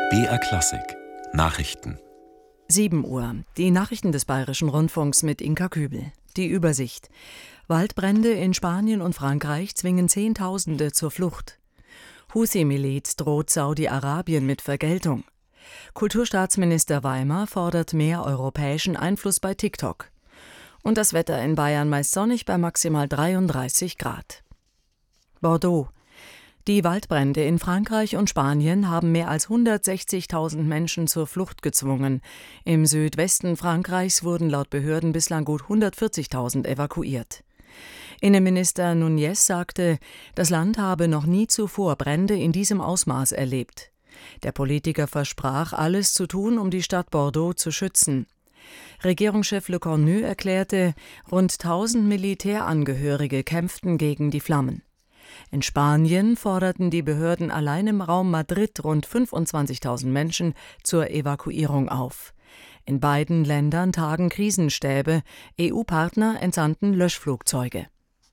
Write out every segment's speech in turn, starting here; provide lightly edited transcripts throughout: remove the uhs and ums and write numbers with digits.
BR Klassik Nachrichten. 7 Uhr. Die Nachrichten des Bayerischen Rundfunks mit Inka Kübel. Die Übersicht. Waldbrände in Spanien und Frankreich zwingen Zehntausende zur Flucht. Husi-Miliz droht Saudi-Arabien mit Vergeltung. Kulturstaatsminister Weimer fordert mehr europäischen Einfluss bei TikTok. Und das Wetter in Bayern meist sonnig bei maximal 33 Grad. Bordeaux. Die Waldbrände in Frankreich und Spanien haben mehr als 160.000 Menschen zur Flucht gezwungen. Im Südwesten Frankreichs wurden laut Behörden bislang gut 140.000 evakuiert. Innenminister Núñez sagte, das Land habe noch nie zuvor Brände in diesem Ausmaß erlebt. Der Politiker versprach, alles zu tun, um die Stadt Bordeaux zu schützen. Regierungschef Le Cornu erklärte, rund 1000 Militärangehörige kämpften gegen die Flammen. In Spanien forderten die Behörden allein im Raum Madrid rund 25.000 Menschen zur Evakuierung auf. In beiden Ländern tagen Krisenstäbe, EU-Partner entsandten Löschflugzeuge.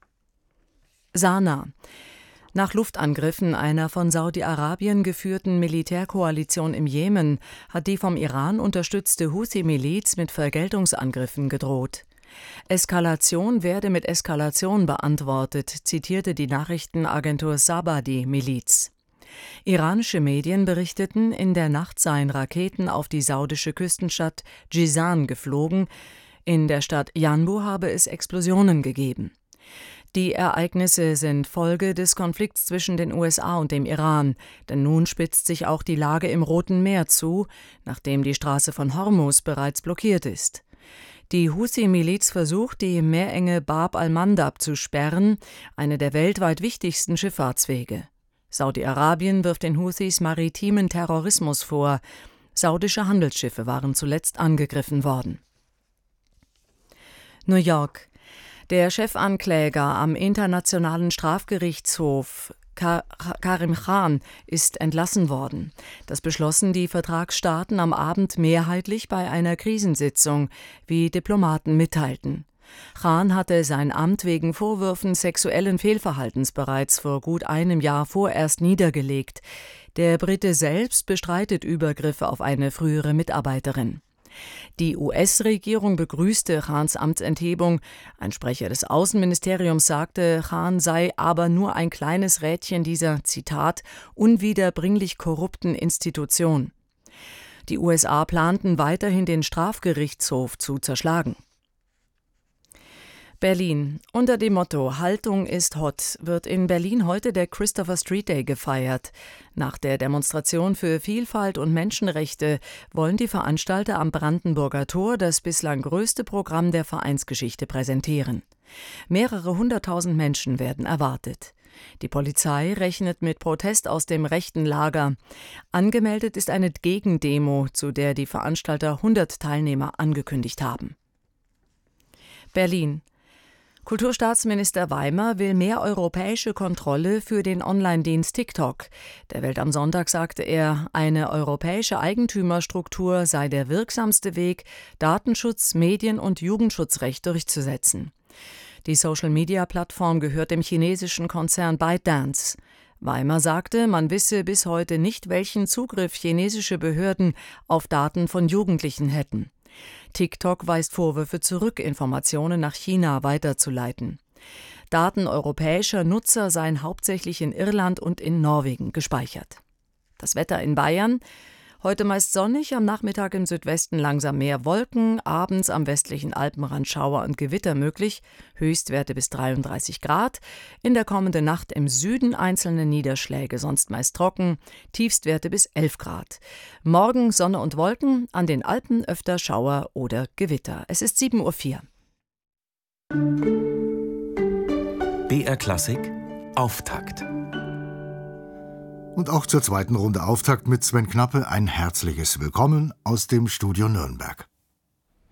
Sanaa. Nach Luftangriffen einer von Saudi-Arabien geführten Militärkoalition im Jemen hat die vom Iran unterstützte Husi-Miliz mit Vergeltungsangriffen gedroht. Eskalation werde mit Eskalation beantwortet, zitierte die Nachrichtenagentur Sabah die Miliz. Iranische Medien berichteten, in der Nacht seien Raketen auf die saudische Küstenstadt Jizan geflogen. In der Stadt Yanbu habe es Explosionen gegeben. Die Ereignisse sind Folge des Konflikts zwischen den USA und dem Iran, denn nun spitzt sich auch die Lage im Roten Meer zu, nachdem die Straße von Hormuz bereits blockiert ist. Die Husi-Miliz versucht, die Meerenge Bab al-Mandab zu sperren, eine der weltweit wichtigsten Schifffahrtswege. Saudi-Arabien wirft den Husis maritimen Terrorismus vor. Saudische Handelsschiffe waren zuletzt angegriffen worden. New York. Der Chefankläger am Internationalen Strafgerichtshof Karim Khan ist entlassen worden. Das beschlossen die Vertragsstaaten am Abend mehrheitlich bei einer Krisensitzung, wie Diplomaten mitteilten. Khan hatte sein Amt wegen Vorwürfen sexuellen Fehlverhaltens bereits vor gut einem Jahr vorerst niedergelegt. Der Brite selbst bestreitet Übergriffe auf eine frühere Mitarbeiterin. Die US-Regierung begrüßte Khans Amtsenthebung. Ein Sprecher des Außenministeriums sagte, Khan sei aber nur ein kleines Rädchen dieser, Zitat, unwiederbringlich korrupten Institution. Die USA planten weiterhin, den Strafgerichtshof zu zerschlagen. Berlin. Unter dem Motto »Haltung ist hot« wird in Berlin heute der Christopher Street Day gefeiert. Nach der Demonstration für Vielfalt und Menschenrechte wollen die Veranstalter am Brandenburger Tor das bislang größte Programm der Vereinsgeschichte präsentieren. Mehrere 100.000 Menschen werden erwartet. Die Polizei rechnet mit Protest aus dem rechten Lager. Angemeldet ist eine Gegendemo, zu der die Veranstalter 100 Teilnehmer angekündigt haben. Berlin. Kulturstaatsminister Weimer will mehr europäische Kontrolle für den Online-Dienst TikTok. Der Welt am Sonntag sagte er, eine europäische Eigentümerstruktur sei der wirksamste Weg, Datenschutz, Medien- und Jugendschutzrecht durchzusetzen. Die Social-Media-Plattform gehört dem chinesischen Konzern ByteDance. Weimer sagte, man wisse bis heute nicht, welchen Zugriff chinesische Behörden auf Daten von Jugendlichen hätten. TikTok weist Vorwürfe zurück, Informationen nach China weiterzuleiten. Daten europäischer Nutzer seien hauptsächlich in Irland und in Norwegen gespeichert. Das Wetter in Bayern: Heute meist sonnig, am Nachmittag im Südwesten langsam mehr Wolken, abends am westlichen Alpenrand Schauer und Gewitter möglich, Höchstwerte bis 33 Grad. In der kommenden Nacht im Süden einzelne Niederschläge, sonst meist trocken, Tiefstwerte bis 11 Grad. Morgen Sonne und Wolken, an den Alpen öfter Schauer oder Gewitter. Es ist 7:04 Uhr. BR Klassik Auftakt. Und auch zur zweiten Runde Auftakt mit Sven Knappe ein herzliches Willkommen aus dem Studio Nürnberg.